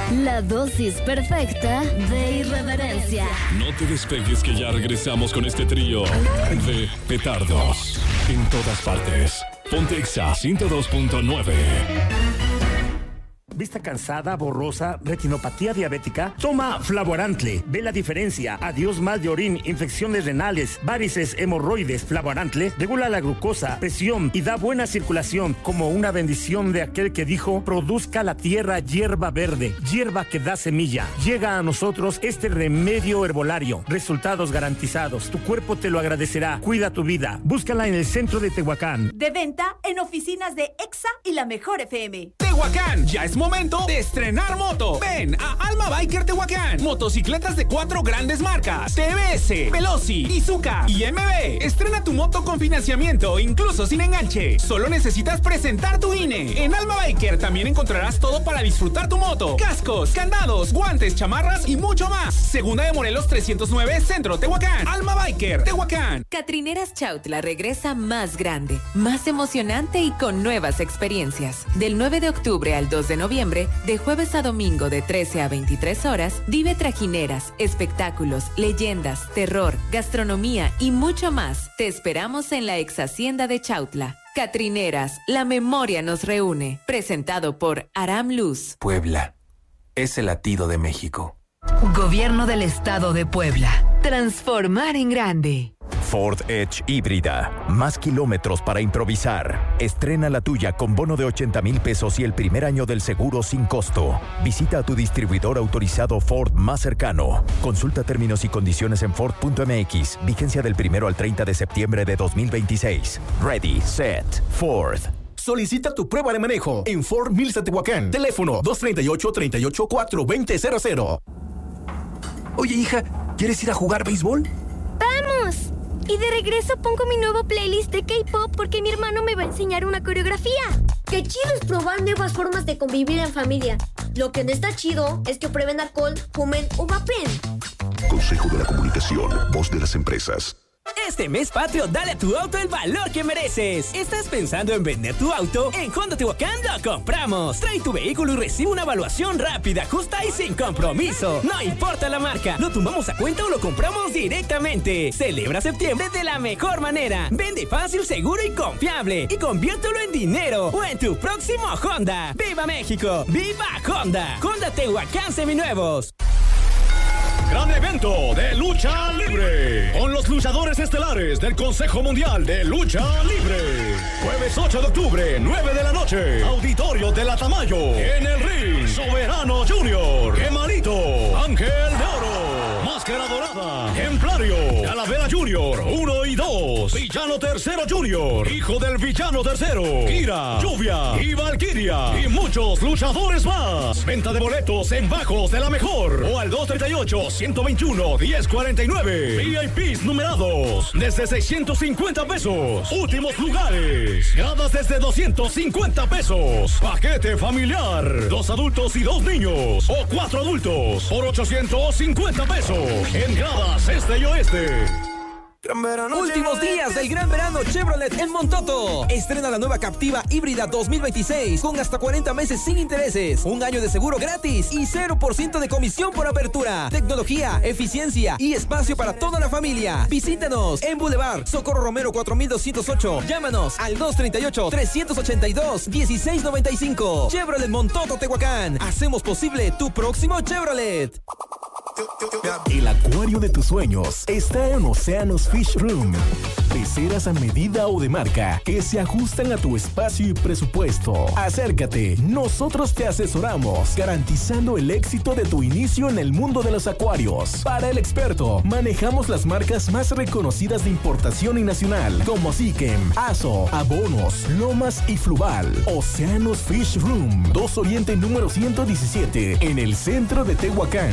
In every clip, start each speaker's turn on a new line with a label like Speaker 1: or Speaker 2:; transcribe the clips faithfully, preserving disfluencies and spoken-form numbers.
Speaker 1: La dosis perfecta de irreverencia.
Speaker 2: No te despegues que ya regresamos con este trío de petardos en todas partes. Ponte Exa ciento dos punto nueve.
Speaker 3: ¿Vista cansada, borrosa, retinopatía diabética? Toma Flavorantle. Ve la diferencia. Adiós mal de orín, infecciones renales, varices, hemorroides. Flavorantle regula la glucosa, presión y da buena circulación, como una bendición de aquel que dijo: produzca la tierra hierba verde, hierba que da semilla. Llega a nosotros este remedio herbolario. Resultados garantizados. Tu cuerpo te lo agradecerá. Cuida tu vida. Búscala en el centro de Tehuacán.
Speaker 4: De venta en oficinas de Exa y la Mejor F M.
Speaker 5: Tehuacán, ya es momento de estrenar moto. Ven a Alma Biker Tehuacán. Motocicletas de cuatro grandes marcas: T V S, Veloci, Izuka y M B. Estrena tu moto con financiamiento, incluso sin enganche. Solo necesitas presentar tu I N E. En Alma Biker también encontrarás todo para disfrutar tu moto: cascos, candados, guantes, chamarras y mucho más. Segunda de Morelos trescientos nueve, Centro Tehuacán. Alma Biker Tehuacán.
Speaker 6: Catrineras Chautla regresa más grande, más emocionante y con nuevas experiencias. Del nueve de octubre al dos de noviembre, de jueves a domingo de trece a veintitrés horas, vive trajineras, espectáculos, leyendas, terror, gastronomía y mucho más. Te esperamos en la ex hacienda de Chautla. Catrineras, la memoria nos reúne. Presentado por Aram Luz.
Speaker 7: Puebla es el latido de México.
Speaker 8: Gobierno del Estado de Puebla. Transformar en grande.
Speaker 9: Ford Edge híbrida. Más kilómetros para improvisar. Estrena la tuya con bono de ochenta mil pesos y el primer año del seguro sin costo. Visita a tu distribuidor autorizado Ford más cercano. Consulta términos y condiciones en Ford punto M X. Vigencia del primero al treinta de septiembre de dos mil veintiséis. Ready, set, Ford.
Speaker 10: Solicita tu prueba de manejo en Ford Mills de Tehuacán. Teléfono dos tres ocho, tres ocho cuatro, dos cero cero cero.
Speaker 7: Oye, hija, ¿quieres ir a jugar béisbol?
Speaker 11: ¡Vamos! Y de regreso pongo mi nuevo playlist de K-pop porque mi hermano me va a enseñar una coreografía.
Speaker 12: ¡Qué chido es probar nuevas formas de convivir en familia! Lo que no está chido es que prueben alcohol, fumen o vapen.
Speaker 13: Consejo de la Comunicación, voz de las empresas.
Speaker 14: Este mes patrio, dale a tu auto el valor que mereces. ¿Estás pensando en vender tu auto? En Honda Tehuacán lo compramos. Trae tu vehículo y recibe una evaluación rápida, justa y sin compromiso. No importa la marca, lo tomamos a cuenta o lo compramos directamente. Celebra septiembre de la mejor manera. Vende fácil, seguro y confiable. Y conviértelo en dinero o en tu próximo Honda. ¡Viva México! ¡Viva Honda! Honda Tehuacán Seminuevos.
Speaker 2: Gran evento de lucha libre con los luchadores estelares del Consejo Mundial de Lucha Libre. Jueves ocho de octubre, nueve de la noche. Auditorio de la Tamayo. En el ring, Soberano Junior, Gemalito, Ángel de Oro, Máscara Dorada, Templario, Calavera Junior, uno y dos. Villano Tercero Junior, hijo del Villano Tercero, Kira, Lluvia y Valkyria. Y muchos luchadores más. Venta de boletos en Bajos de la Mejor o al dos tres ocho, uno dos uno, diez cuarenta y nueve. V I Ps numerados desde seiscientos cincuenta pesos. Últimos lugares. Gradas desde doscientos cincuenta pesos. Paquete familiar. Dos adultos y dos niños. O cuatro adultos por ochocientos cincuenta pesos. En gradas este y oeste.
Speaker 14: Últimos días del Gran Verano Chevrolet en Montoto. Estrena la nueva Captiva híbrida dos mil veintiséis con hasta cuarenta meses sin intereses, un año de seguro gratis y cero por ciento de comisión por apertura. Tecnología, eficiencia y espacio para toda la familia. Visítanos en Boulevard Socorro Romero cuatro mil doscientos ocho. Llámanos al dos tres ocho, tres ocho dos, uno seis nueve cinco. Chevrolet Montoto Tehuacán. Hacemos posible tu próximo Chevrolet.
Speaker 10: El acuario de tus sueños está en Océanos Fish Room. Peceras a medida o de marca que se ajustan a tu espacio y presupuesto. Acércate, nosotros te asesoramos, garantizando el éxito de tu inicio en el mundo de los acuarios. Para el experto, manejamos las marcas más reconocidas de importación y nacional, como Siquem, Aso, Abonos, Lomas y Fluval. Océanos Fish Room, dos Oriente número ciento diecisiete, en el centro de Tehuacán.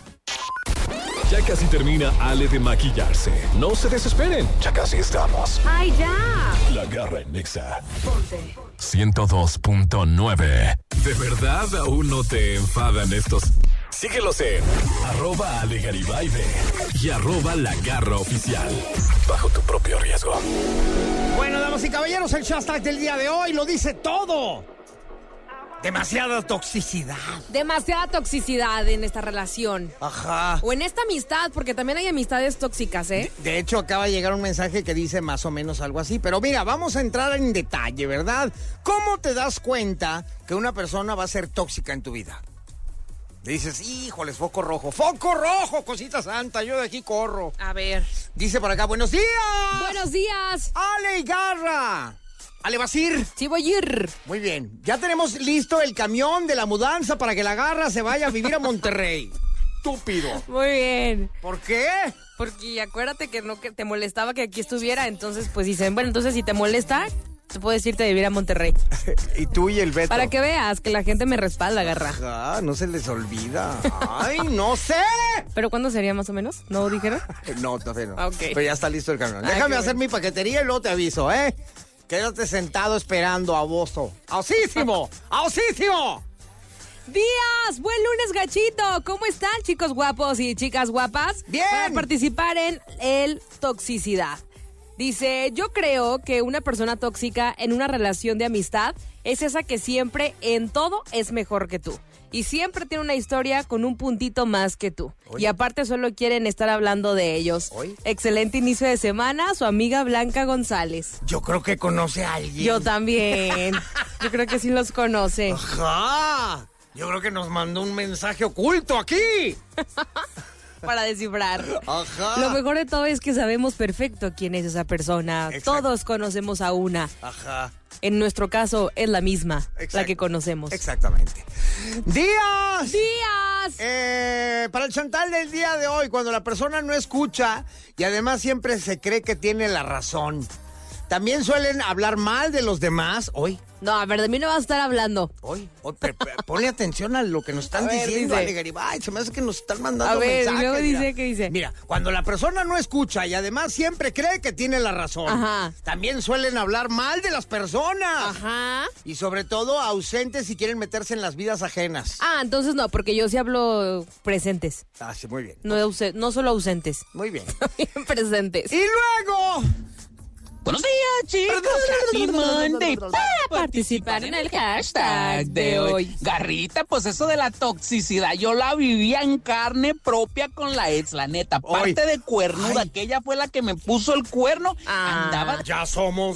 Speaker 2: Ya casi termina Ale de maquillarse. No se desesperen, ya casi estamos.
Speaker 11: ¡Ay, ya!
Speaker 2: La Garra en Nexa.
Speaker 11: Ponte
Speaker 2: ciento dos punto nueve. ¿De verdad aún no te enfadan estos? Síguelos en arroba Ale Garibay y arroba La Garra Oficial. Bajo tu propio riesgo.
Speaker 15: Bueno, damas y caballeros, el hashtag del día de hoy lo dice todo. Demasiada toxicidad.
Speaker 16: Demasiada toxicidad en esta relación.
Speaker 15: Ajá.
Speaker 16: O en esta amistad, porque también hay amistades tóxicas, ¿eh?
Speaker 15: De, de hecho, acaba de llegar un mensaje que dice más o menos algo así. Pero mira, vamos a entrar en detalle, ¿verdad? ¿Cómo te das cuenta que una persona va a ser tóxica en tu vida? Dices, híjoles, foco rojo. ¡Foco rojo, cosita santa! Yo de aquí corro.
Speaker 16: A ver.
Speaker 15: Dice por acá, ¡buenos días!
Speaker 16: ¡Buenos días!
Speaker 15: ¡Ale y Garra! ¿Ale vas a ir?
Speaker 16: Sí, voy a ir.
Speaker 15: Muy bien. Ya tenemos listo el camión de la mudanza para que la Garra se vaya a vivir a Monterrey. Estúpido.
Speaker 16: Muy bien.
Speaker 15: ¿Por qué?
Speaker 16: Porque acuérdate que no que te molestaba que aquí estuviera, entonces pues dicen, bueno, entonces si te molesta, te puedes irte a vivir a Monterrey.
Speaker 15: Y tú y el Beto.
Speaker 16: Para que veas que la gente me respalda, Garra.
Speaker 15: Ajá, no se les olvida. ¡Ay, no sé!
Speaker 16: ¿Pero cuándo sería más o menos? ¿No dijeron?
Speaker 15: No, todavía no.
Speaker 16: Ah, ok.
Speaker 15: Pero ya está listo el camión.
Speaker 16: Ay,
Speaker 15: Déjame hacer
Speaker 16: bueno.
Speaker 15: mi paquetería y luego te aviso, ¿eh? Quédate sentado esperando a Bozo. ¡Ausísimo! ¡Ausísimo!
Speaker 16: ¡Días! ¡Buen lunes, gachito! ¿Cómo están, chicos guapos y chicas guapas?
Speaker 15: ¡Bien!
Speaker 16: Para participar en el Toxicidad. Dice, yo creo que una persona tóxica en una relación de amistad es esa que siempre en todo es mejor que tú. Y siempre tiene una historia con un puntito más que tú. Oye. Y aparte solo quieren estar hablando de ellos.
Speaker 15: Oye.
Speaker 16: Excelente inicio de semana, su amiga Blanca González.
Speaker 15: Yo creo que conoce a alguien.
Speaker 16: Yo también. Yo creo que sí los conoce.
Speaker 15: ¡Ajá! Yo creo que nos mandó un mensaje oculto aquí.
Speaker 16: Para descifrar.
Speaker 15: Ajá.
Speaker 16: Lo mejor de todo es que sabemos perfecto quién es esa persona. Exacto. Todos conocemos a una.
Speaker 15: Ajá.
Speaker 16: En nuestro caso es la misma, Exacto. la que conocemos.
Speaker 15: Exactamente. ¡Días!
Speaker 16: ¡Días!
Speaker 15: Eh, para el chantal del día de hoy, cuando la persona no escucha y además siempre se cree que tiene la razón. También suelen hablar mal de los demás. Hoy.
Speaker 16: No, a ver, de mí no vas a estar hablando.
Speaker 15: Hoy, hoy pero, pero, ponle atención a lo que nos están ver, diciendo, Ale Garibay. Se me hace que nos están mandando
Speaker 16: a ver,
Speaker 15: mensajes.
Speaker 16: A ver,
Speaker 15: mira,
Speaker 16: dice, ¿qué dice?
Speaker 15: Mira, cuando la persona no escucha y además siempre cree que tiene la razón.
Speaker 16: Ajá.
Speaker 15: También suelen hablar mal de las personas.
Speaker 16: Ajá.
Speaker 15: Y sobre todo ausentes y quieren meterse en las vidas ajenas.
Speaker 16: Ah, entonces no, porque yo sí hablo presentes.
Speaker 15: Ah, sí, muy bien.
Speaker 16: No, ause- no solo ausentes.
Speaker 15: Muy bien.
Speaker 16: También presentes.
Speaker 15: Y luego...
Speaker 17: Buenos días, chicos. Happy Monday. Para participar en el hashtag de hoy. Garrita, pues eso de la toxicidad, yo la vivía en carne propia con la ex, la neta. Parte de cuernuda, que ella fue la que me puso el cuerno.
Speaker 16: Ah.
Speaker 17: Andaba...
Speaker 15: Ya somos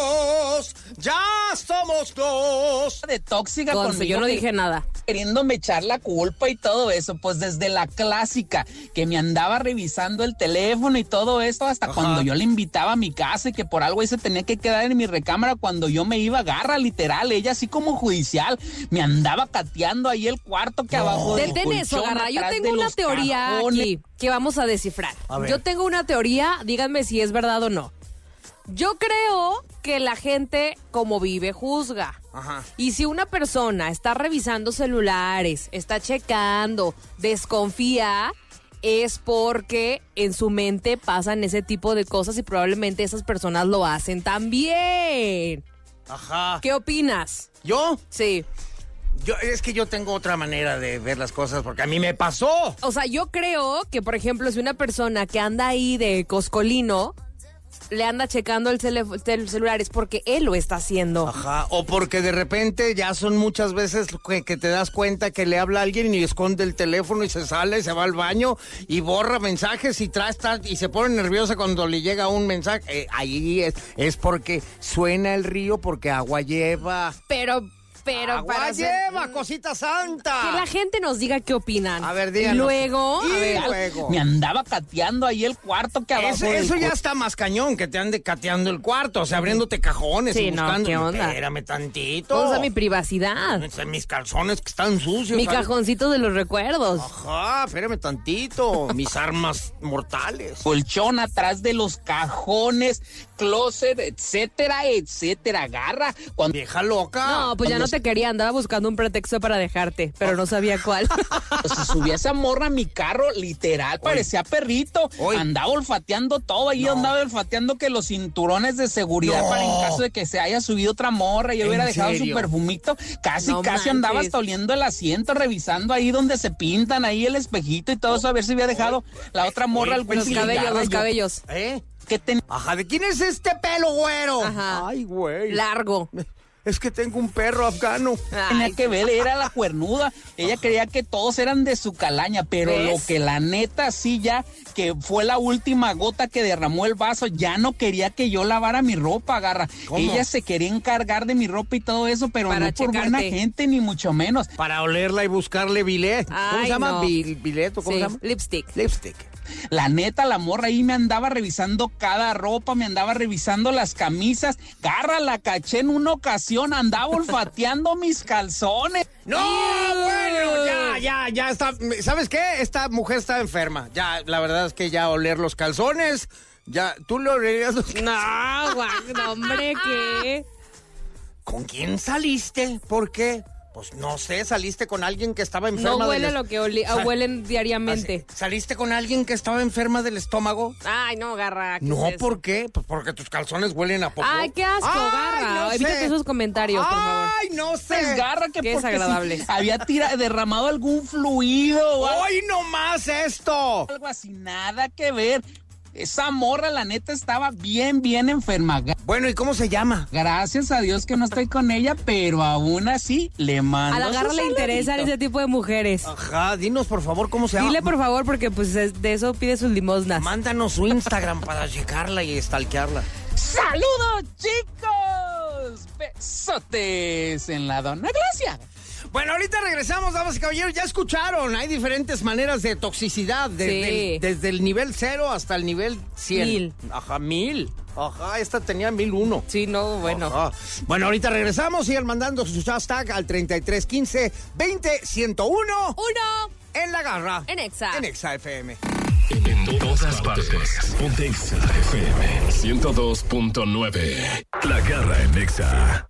Speaker 15: dos. Ya somos dos.
Speaker 17: De tóxica
Speaker 16: Conce,
Speaker 17: conmigo.
Speaker 16: Yo no dije nada.
Speaker 17: Queriéndome echar la culpa y todo eso. Pues desde la clásica, que me andaba revisando el teléfono y todo eso, hasta Ajá. cuando yo le invitaba a mi casa y que por algo ahí se tenía que quedar en mi recámara cuando yo me iba a Garra, literal. Ella así como judicial, me andaba cateando ahí el cuarto que no. abajo del
Speaker 16: Detén eso, Garra. Yo tengo una teoría cajones. aquí que vamos a descifrar. A yo tengo una teoría, díganme si es verdad o no. Yo creo que la gente, como vive, juzga.
Speaker 15: Ajá.
Speaker 16: Y si una persona está revisando celulares, está checando, desconfía, es porque en su mente pasan ese tipo de cosas y probablemente esas personas lo hacen también.
Speaker 15: Ajá.
Speaker 16: ¿Qué opinas?
Speaker 15: ¿Yo?
Speaker 16: Sí.
Speaker 15: Yo, es que yo tengo otra manera de ver las cosas porque a mí me pasó.
Speaker 16: O sea, yo creo que, por ejemplo, si una persona que anda ahí de coscolino le anda checando el, cel- el celular es porque él lo está haciendo.
Speaker 15: Ajá, o porque de repente ya son muchas veces que, que te das cuenta que le habla a alguien y esconde el teléfono y se sale, se va al baño y borra mensajes y trae y se pone nerviosa cuando le llega un mensaje. Eh, ahí es, es porque suena el río porque agua lleva.
Speaker 16: Pero... Pero
Speaker 15: Agua
Speaker 16: para
Speaker 15: lleva,
Speaker 16: hacer...
Speaker 15: cosita santa.
Speaker 16: Que la gente nos diga qué opinan.
Speaker 15: A ver, díganos.
Speaker 16: Y luego,
Speaker 15: y
Speaker 16: a ver,
Speaker 15: luego.
Speaker 17: Me andaba cateando ahí el cuarto que abajo.
Speaker 15: Eso, eso ya está más cañón, que te ande cateando el cuarto, o sea, abriéndote cajones
Speaker 16: sí,
Speaker 15: y buscando.
Speaker 16: No, ¿qué onda?
Speaker 15: Espérame tantito.
Speaker 16: Usa mi privacidad.
Speaker 15: Mis calzones que están sucios.
Speaker 16: Mi
Speaker 15: ¿sabes?
Speaker 16: cajoncito de los recuerdos.
Speaker 15: Ajá, espérame tantito. Mis armas mortales.
Speaker 17: Colchón atrás de los cajones, closet, etcétera, etcétera. Garra.
Speaker 15: Cuando... Vieja loca.
Speaker 16: No, pues ya no te quería, andaba buscando un pretexto para dejarte, pero no sabía cuál.
Speaker 17: Se subía esa morra a mi carro, literal, parecía Oy. perrito. Oy. Andaba olfateando todo, ahí no. andaba olfateando que los cinturones de seguridad no. para en caso de que se haya subido otra morra y yo hubiera dejado serio? su perfumito. Casi, no casi manches. andaba hasta oliendo el asiento, revisando ahí donde se pintan, ahí el espejito y todo eso, a ver si había dejado Oy. la otra morra
Speaker 15: Oy.
Speaker 17: algún
Speaker 16: Los cabellos, los cabellos.
Speaker 15: ¿Eh?
Speaker 17: ¿Qué ten...
Speaker 15: Ajá, ¿de quién es este pelo, güero?
Speaker 16: Ajá.
Speaker 15: Ay, güey.
Speaker 16: Largo.
Speaker 15: Es que tengo un perro afgano.
Speaker 17: Tenía que ver, era la cuernuda. Ella creía que todos eran de su calaña, pero
Speaker 16: ¿ves?
Speaker 17: lo que la neta sí ya, que fue la última gota que derramó el vaso, ya no quería que yo lavara mi ropa, Garra.
Speaker 15: ¿Cómo?
Speaker 17: Ella se quería encargar de mi ropa y todo eso, pero
Speaker 16: Para
Speaker 17: no por
Speaker 16: checarte.
Speaker 17: buena gente, ni mucho menos.
Speaker 15: Para olerla y buscarle bilet. ¿Cómo
Speaker 16: Ay,
Speaker 15: se llama?
Speaker 16: no.
Speaker 15: Bil- ¿Bileto? ¿Cómo
Speaker 16: Sí,
Speaker 15: se llama?
Speaker 16: lipstick.
Speaker 15: Lipstick.
Speaker 17: La neta, la morra ahí me andaba revisando cada ropa, me andaba revisando las camisas. Garra, la caché en una ocasión, andaba olfateando mis calzones.
Speaker 15: ¡No! Bueno, ya, ya, ya está. ¿Sabes qué? Esta mujer está enferma. Ya, la verdad es que ya oler los calzones, ya, ¿tú le olerías los calzones?
Speaker 16: No, guau, no, hombre, ¿qué?
Speaker 15: ¿Con quién saliste? ¿Por qué? Pues no sé, saliste con alguien que estaba enferma.
Speaker 16: No huele
Speaker 15: del...
Speaker 16: lo que oli-
Speaker 15: Sal-
Speaker 16: huelen diariamente.
Speaker 15: ¿Saliste con alguien que estaba enferma del estómago?
Speaker 16: Ay, no, Garra. ¿qué
Speaker 15: No,
Speaker 16: es eso?
Speaker 15: ¿por qué? Pues porque tus calzones huelen a poco.
Speaker 16: Ay, qué asco,
Speaker 15: Ay,
Speaker 16: Garra.
Speaker 15: no
Speaker 16: Evítate
Speaker 15: sé.
Speaker 16: esos comentarios, por favor.
Speaker 15: Ay, no sé.
Speaker 17: Pues, Garra, que
Speaker 16: Qué
Speaker 17: porque
Speaker 16: desagradable.
Speaker 17: si había tira, derramado algún fluido o algo,
Speaker 15: ¡Hoy no más esto!
Speaker 17: algo así, nada que ver. Esa morra, la neta, estaba bien, bien enferma.
Speaker 15: Bueno, ¿y cómo se llama?
Speaker 17: Gracias a Dios que no estoy con ella, pero aún así le mando
Speaker 16: A la Garra
Speaker 17: su
Speaker 16: le interesan
Speaker 17: saludito.
Speaker 16: ese tipo de mujeres.
Speaker 15: Ajá, dinos por favor cómo se llama.
Speaker 16: Dile por favor, porque pues es- de eso pide sus limosnas.
Speaker 15: Mándanos su Instagram para checarla y stalkearla.
Speaker 17: ¡Saludos, chicos! Besotes en la dona Gracia.
Speaker 15: Bueno, ahorita regresamos, damas y caballeros. Ya escucharon, hay diferentes maneras de toxicidad. Desde,
Speaker 16: Sí.
Speaker 15: el, desde el nivel cero hasta el nivel cien.
Speaker 16: Mil.
Speaker 15: Ajá, mil. Ajá, esta tenía mil uno.
Speaker 16: Sí, no, bueno.
Speaker 15: Ajá. Bueno, ahorita regresamos. Sigan mandando sus hashtag al treinta y tres quince veinte ciento uno.
Speaker 16: Uno.
Speaker 15: En La Garra.
Speaker 16: En Exa.
Speaker 15: En Exa F M.
Speaker 2: En todas partes. Ponte Exa F M ciento dos punto nueve. La Garra en Exa.